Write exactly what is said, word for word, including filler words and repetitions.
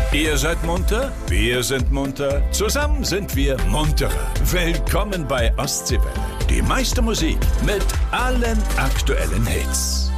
Ihr seid munter, wir sind munter, zusammen sind wir munterer. Willkommen bei Ostseewelle. Die meiste Musik mit allen aktuellen Hits.